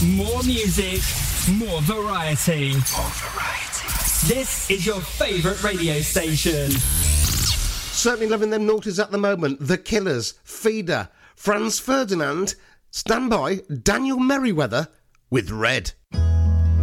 More music, more variety. This is your favourite radio station. Certainly loving them noughties at the moment. The Killers, Feeder, Franz Ferdinand. Stand by, Daniel Merriweather with Red.